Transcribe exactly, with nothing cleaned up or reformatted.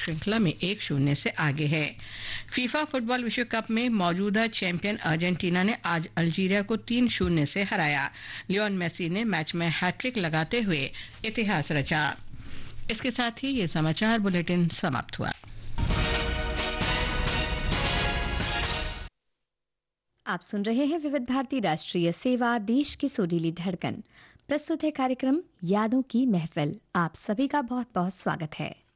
श्रृंखला में एक शून्य से आगे है। फीफा फुटबॉल विश्व कप में मौजूदा चैंपियन अर्जेंटीना ने आज अल्जीरिया को तीन शून्य से हराया। लियोन मेसी ने मैच में हैट्रिक लगाते हुए इतिहास रचा। इसके साथ ही ये समाचार बुलेटिन समाप्त हुआ। आप सुन रहे हैं विविध भारती राष्ट्रीय सेवा, देश की सुरीली धड़कन। प्रस्तुत है कार्यक्रम यादों की महफिल। आप सभी का बहुत बहुत स्वागत है।